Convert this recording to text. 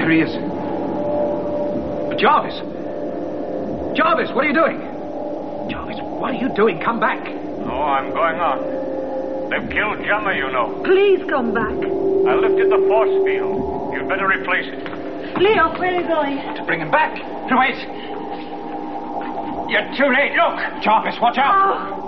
There he is. Jarvis! Jarvis, what are you doing? Jarvis, what are you doing? Come back. No, I'm going on. They've killed Gemma, you know. Please come back. I lifted the force field. You'd better replace it. Leo, where are you going? To bring him back. Wait. You're too late. Look. Jarvis, watch out. Oh.